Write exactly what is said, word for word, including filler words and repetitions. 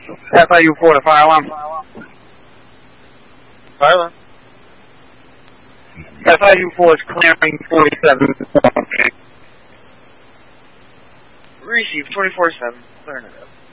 F I U four to fire alarm. Fire alarm. F I U four is clearing forty-seven. Receive twenty-four seven. Clearing it up.